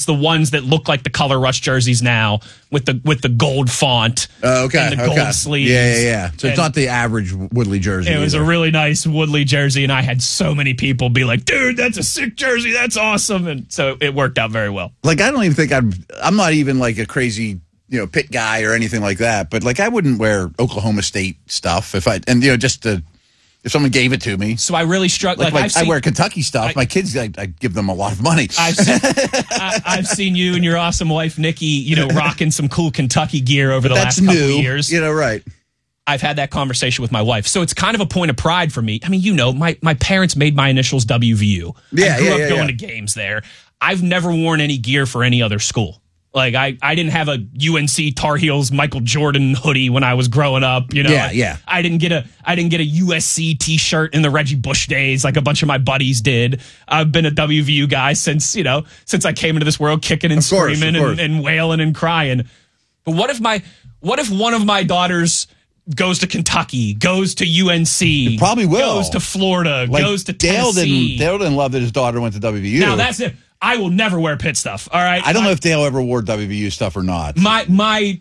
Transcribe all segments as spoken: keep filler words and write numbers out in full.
the ones that look like the Color Rush jerseys now with the with the gold font uh, okay, and the okay. gold sleeves. Yeah, yeah, yeah. So and it's not the average Woodley jersey. It was either. a really nice Woodley jersey, and I had so many people be like, dude, that's a sick jersey. That's awesome. And so it worked out very well. Like, I don't even think I'm, I'm not even like a crazy, you know, Pitt guy or anything like that. But like, I wouldn't wear Oklahoma State stuff if I, and you know, just to, if someone gave it to me. So I really struck. Like, Like, like I've seen, I wear Kentucky stuff. I, My kids, I, I give them a lot of money. I've seen, I, I've seen you and your awesome wife, Nikki, you know, rocking some cool Kentucky gear over the That's last couple new, of years. You know, right. I've had that conversation with my wife. So it's kind of a point of pride for me. I mean, you know, my, my parents made my initials W V U. Yeah, I grew yeah, up yeah, going yeah. to games there. I've never worn any gear for any other school. Like, I, I didn't have a U N C Tar Heels Michael Jordan hoodie when I was growing up. You know, Yeah, I, yeah. I didn't get a I didn't get a U S C T-shirt in the Reggie Bush days like a bunch of my buddies did. I've been a W V U guy since you know since I came into this world, kicking and Of course, screaming of course. and, and wailing and crying. But what if my what if one of my daughters goes to Kentucky, goes to U N C, It probably will. goes to Florida, Like, goes to Dale Tennessee? didn't, Dale didn't love that his daughter went to W V U. Now that's it. I will never wear Pitt stuff. All right. I don't my, know if Dale ever wore W V U stuff or not. my my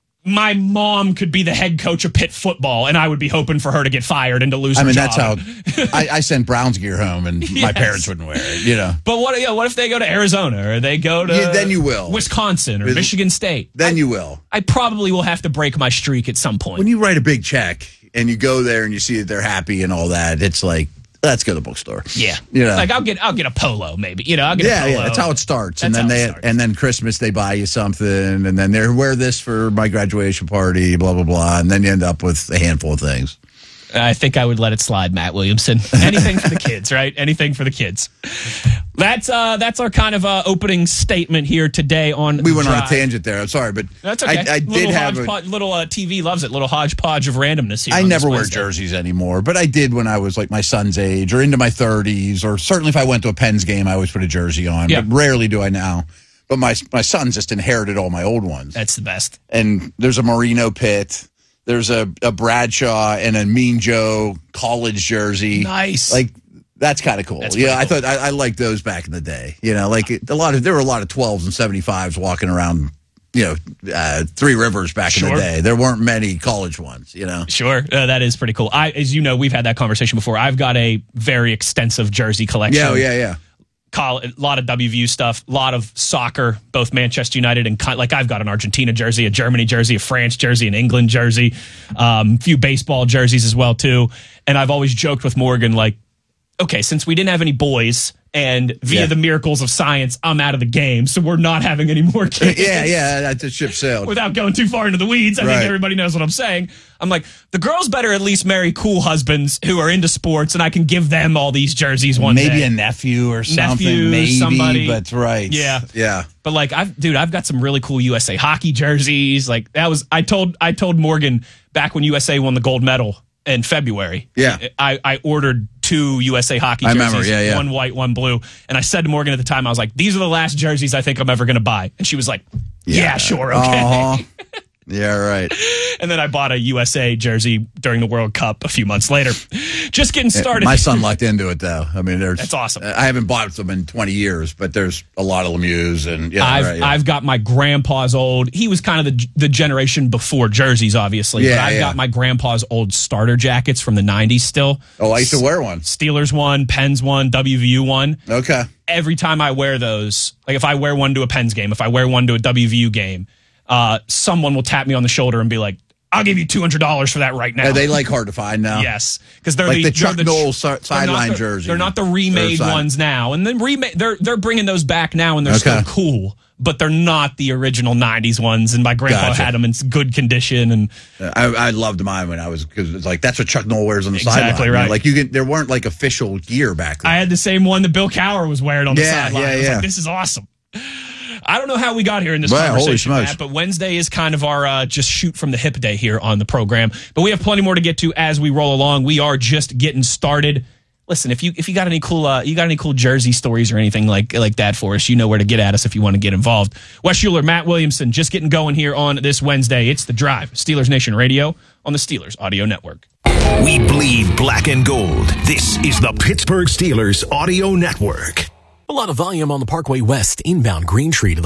my mom could be the head coach of Pitt football, and I would be hoping for her to get fired and to lose. I her mean, job. that's how I, I sent Browns gear home, and my Yes. parents wouldn't wear it. You know. But what? Yeah, what if they go to Arizona or they go to? Yeah, then you will. Wisconsin or With- Michigan State. Then I, you will. I probably will have to break my streak at some point. When you write a big check and you go there and you see that they're happy and all that, it's like, let's go to the bookstore. yeah, You know. like I'll get I'll get a polo maybe. You know, I'll get Yeah, a polo. yeah, that's how it starts. And That's then how it they starts. and then Christmas they buy you something, and then they wear this for my graduation party, blah blah blah, and then you end up with a handful of things. I think I would let it slide, Matt Williamson. Anything for the kids, right? Anything for the kids. That's uh, that's our kind of uh, opening statement here today on. We went on a Drive. tangent there. I'm sorry, but That's okay. I, I did little have a, hodgepodge, little uh, T V loves it. Little hodgepodge of randomness here. I on never this wear Wednesday. jerseys anymore, but I did when I was like my son's age or into my thirties, or certainly if I went to a Pens game, I always put a jersey on. Yeah. But rarely do I now. But my my son just inherited all my old ones. That's the best. And there's a Marino Pitt, there's a, a Bradshaw and a Mean Joe college jersey. Nice. Like that's kind of cool. That's Yeah, I pretty thought I, I liked those back in the day. You know, like a lot of there were a lot of twelves and seventy-fives walking around. You know, uh, Three Rivers back in Sure. the day. There weren't many college ones. You know. Sure, uh, that is pretty cool. I, as you know, we've had that conversation before. I've got a very extensive jersey collection. Yeah, yeah, yeah. Col- a lot of W V U stuff, a lot of soccer, both Manchester United and co- like I've got an Argentina jersey, a Germany jersey, a France jersey, an England jersey, um, a few baseball jerseys as well too. And I've always joked with Morgan, like, okay, since we didn't have any boys, and via Yeah. the miracles of science, I'm out of the game, so we're not having any more kids. Yeah, yeah, that's a ship sailed. Without going too far into the weeds, I Right. think everybody knows what I'm saying. I'm like, the girls better at least marry cool husbands who are into sports, and I can give them all these jerseys one Maybe day. a nephew or something. Nephew, maybe, somebody. but right. Yeah. yeah. But like, I've dude, I've got some really cool U S A hockey jerseys. Like that was, I told, I told Morgan back when U S A won the gold medal in February. Yeah. I, I ordered two U S A hockey I jerseys, remember, yeah, yeah. one white, one blue. And I said to Morgan at the time, I was like, these are the last jerseys I think I'm ever going to buy. And she was like, yeah, sure. Okay. Uh-huh. Yeah, right. And then I bought a U S A jersey during the World Cup a few months later. Just getting started. My son lucked into it, though. I mean, there's That's awesome. I haven't bought them in twenty years, but there's a lot of Lemieux and yeah, I've right, yeah. I've got my grandpa's old. He was kind of the the generation before jerseys, obviously. Yeah, but I've yeah. got my grandpa's old starter jackets from the nineties still. Oh, I used to wear one. Steelers one, Pens one, W V U one. Okay. Every time I wear those, like if I wear one to a Pens game, if I wear one to a W V U game, uh, someone will tap me on the shoulder and be like, "I'll give you two hundred dollars for that right now." Are they like hard to find now? Yes, because they're Like the, the Chuck they're Noll si- they're not sideline the- jersey. They're not the remade Or side- ones now, and then remade. They're they're bringing those back now, and they're Okay. still cool, but they're not the original nineties ones. And my grandpa Gotcha. had them in good condition, and I, I loved mine when I was because it's like that's what Chuck Noll wears on the Exactly sideline. You know, right. Like you can, there weren't like official gear back then. I had the same one that Bill Cowher was wearing on the Yeah, sideline. yeah, I was yeah. like, this is awesome. I don't know how we got here in this Wow, holy conversation, smokes. Matt, but Wednesday is kind of our uh, just shoot from the hip day here on the program. But we have plenty more to get to as we roll along. We are just getting started. Listen, if you if you got any cool uh, you got any cool Jersey stories or anything like like that for us, you know where to get at us if you want to get involved. Wes Schuler, Matt Williamson, just getting going here on this Wednesday. It's The Drive, Steelers Nation Radio on the Steelers Audio Network. We bleed black and gold. This is the Pittsburgh Steelers Audio Network. A lot of volume on the Parkway West inbound Green Tree to the